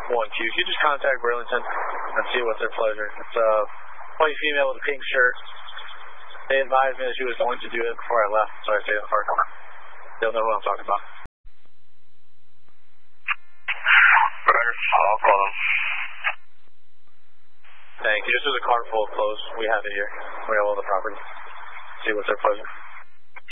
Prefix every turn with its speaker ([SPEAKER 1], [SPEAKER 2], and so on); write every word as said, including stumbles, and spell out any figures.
[SPEAKER 1] one Q. If you just contact Burlington and see what's their pleasure. It's a white female with a pink shirt. They advised me that she was going to do it before I left, so I stayed in the car. They'll know who I'm talking about.
[SPEAKER 2] I'll call them.
[SPEAKER 1] Thank you. This is a car full of clothes. We have it here. We have all the property. See what's their pleasure.